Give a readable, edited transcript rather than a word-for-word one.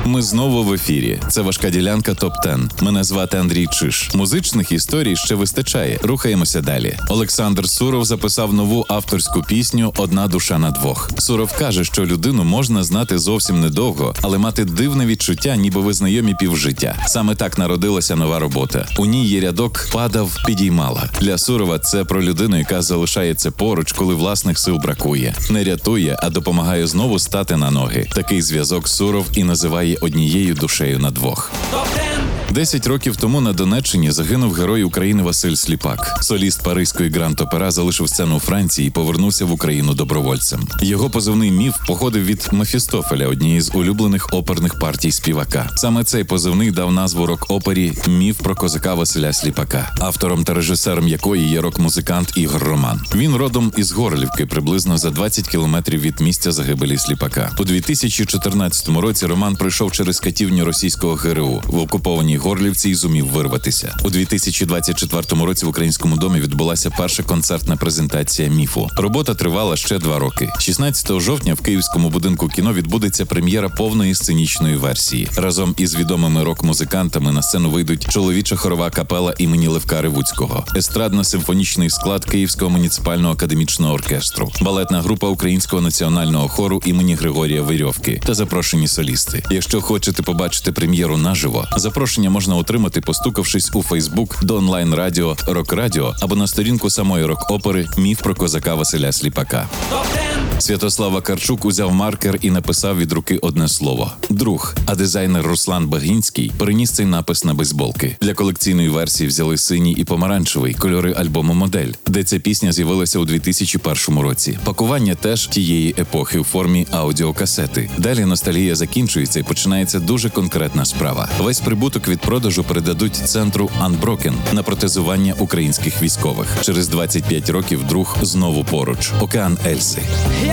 Ми знову в ефірі. Це важка ділянка ТОП-10. Мене звати Андрій Чиш. Музичних історій ще вистачає. Рухаємося далі. Олександр Суров записав нову авторську пісню «Одна душа на двох». Суров каже, що людину можна знати зовсім недовго, але мати дивне відчуття, ніби ви знайомі півжиття. Саме так народилася нова робота. У ній є рядок «Падав, підіймала». Для Сурова це про людину, яка залишається поруч, коли власних сил бракує. Не рятує, а допомагає знову стати на ноги. Такий зв'язок Суров і називає однією душею на двох. 10 років тому на Донеччині загинув герой України Василь Сліпак. Соліст паризької Гранд-Опера залишив сцену у Франції і повернувся в Україну добровольцем. Його позивний «Міф» походив від Мефістофеля, однієї з улюблених оперних партій співака. Саме цей позивний дав назву рок-опері «Міф про козака Василя Сліпака», автором та режисером якої є рок-музикант Ігор Роман. Він родом із Горлівки, приблизно за 20 кілометрів від місця загибелі Сліпака. У 2014 році Роман прийшов через катівню російського ГРУ в окупованій Горлівці і зумів вирватися. У 2024 році в Українському домі відбулася перша концертна презентація «Міфу». Робота тривала ще 2 роки. 16 жовтня в Київському будинку кіно відбудеться прем'єра повної сценічної версії. Разом із відомими рок-музикантами на сцену вийдуть чоловіча хорова капела імені Левка Ревуцького, естрадно-симфонічний склад Київського муніципального академічного оркестру, балетна група Українського національного хору імені Григорія Верьовки та запрошені солісти. Якщо хочете побачити прем'єру наживо, запрошення можна отримати, постукавшись у Фейсбук до онлайн-радіо «Рок-Радіо» або на сторінку самої рок-опери «Міф про козака Василя Сліпака». Святослав Вакарчук узяв маркер і написав від руки одне слово – «Друг», а дизайнер Руслан Багінський переніс цей напис на бейсболки. Для колекційної версії взяли синій і помаранчевий – кольори альбому «Модель», де ця пісня з'явилася у 2001 році. Пакування теж тієї епохи у формі аудіокасети. Далі ностальгія закінчується і починається дуже конкретна справа. Весь прибуток від продажу передадуть центру Unbroken на протезування українських військових. Через 25 років друг знову поруч. Океан Ельзи.